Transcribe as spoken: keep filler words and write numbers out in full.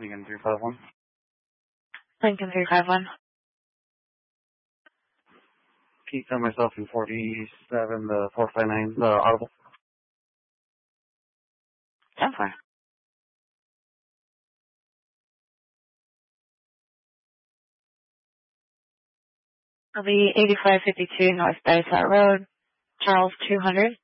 Lincoln three five one. Lincoln three five one. Can you tell myself in forty-seven, the four five nine, the audible? ten four. It'll be eighty-five fifty-two North Dysart Road, Charles two hundred.